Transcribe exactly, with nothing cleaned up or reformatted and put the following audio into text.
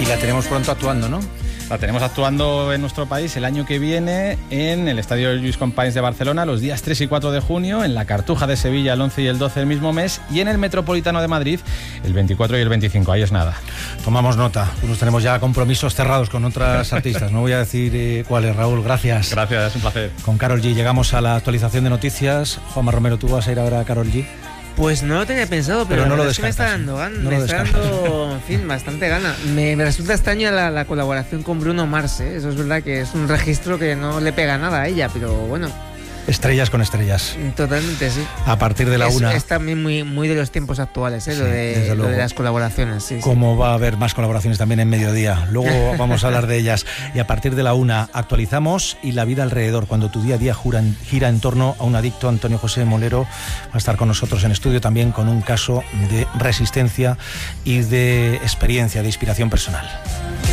Y la tenemos pronto actuando, ¿no? La tenemos actuando en nuestro país el año que viene en el Estadio Lluís Companys de Barcelona los días tres y cuatro de junio, en la Cartuja de Sevilla el once y el doce del mismo mes y en el Metropolitano de Madrid el veinticuatro y el veinticinco. Ahí es nada. Tomamos nota. Nos tenemos ya compromisos cerrados con otras artistas. No voy a decir eh, cuáles, Raúl. Gracias. Gracias, es un placer. Con Karol G llegamos a la actualización de noticias. Juanma Romero, ¿tú vas a ir ahora a Karol G? Pues no lo tenía pensado, pero, pero no lo es que me está dando, gan- no me está dando en fin, bastante gana. Me, me resulta extraña la, la colaboración con Bruno Mars, ¿eh? Eso es verdad que es un registro que no le pega nada a ella, pero bueno. Estrellas con estrellas. Totalmente, sí. A partir de la es, una. Es también muy, muy de los tiempos actuales, ¿eh? Sí, lo, de, lo de las colaboraciones. Sí, Como sí. va a haber más colaboraciones también en mediodía. Luego vamos a hablar de ellas. Y a partir de la una actualizamos y la vida alrededor. Cuando tu día a día gira en, gira en torno a un adicto, Antonio José Molero va a estar con nosotros en estudio también con un caso de resistencia y de experiencia, de inspiración personal.